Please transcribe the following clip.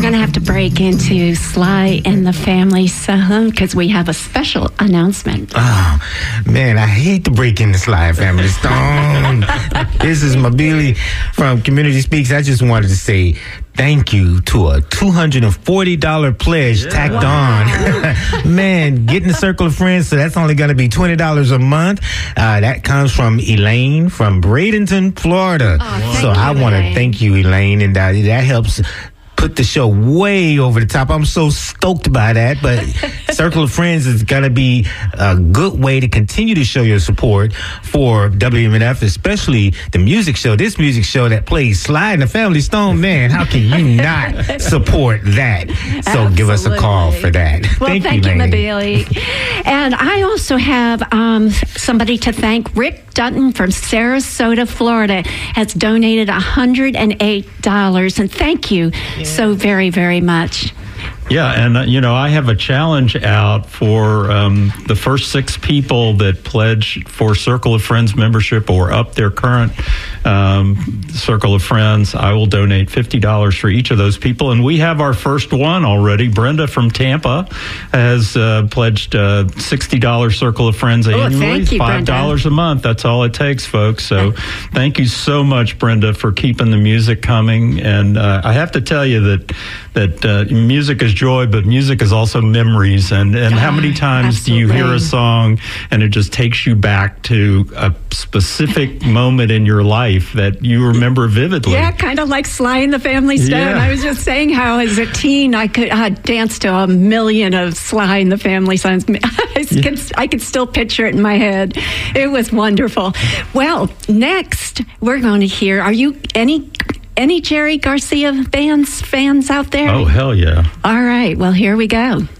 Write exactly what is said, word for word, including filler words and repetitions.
going to have to break into Sly and the Family Stone because we have a special announcement. Oh, man, I hate to break into Sly and Family Stone. This is Mabili from Community Speaks. I just wanted to say thank you to a two hundred forty dollars pledge yeah. tacked wow. on. Man, getting the circle of friends, so that's only going to be twenty dollars a month. Uh, that comes from Elaine from Bradenton, Florida. Oh, so I want to thank you, Elaine, and uh, that helps put the show way over the top. I'm so stoked by that, but Circle of Friends is going to be a good way to continue to show your support for W M N F, especially the music show. This music show that plays Sly and the Family Stone, man, how can you not support that? So Absolutely. Give us a call for that. Well, thank, thank you, you, Mabili. And I also have um, somebody to thank. Rick Dutton from Sarasota, Florida, has donated one hundred eight dollars, and thank you yeah. so very, very much. Yeah, and, uh, you know, I have a challenge out for um, the first six people that pledge for Circle of Friends membership or up their current um, Circle of Friends. I will donate fifty dollars for each of those people. And we have our first one already. Brenda from Tampa has uh, pledged uh, sixty dollars Circle of Friends oh, annually. Thank you, five dollars Brenda. a month. That's all it takes, folks. So thank you so much, Brenda, for keeping the music coming. And uh, I have to tell you that, that uh, music is joy, but music is also memories. And, and how many times Absolutely. do you hear a song and it just takes you back to a specific moment in your life that you remember vividly? Yeah, kind of like Sly and the Family Stone. Yeah. I was just saying how as a teen I could uh, dance to a million of Sly and the Family Stones. I, Yeah. could, I could still picture it in my head. It was wonderful. Well, next we're going to hear, are you any... Any Jerry Garcia bands fans out there? Oh, hell yeah. All right. Well, here we go.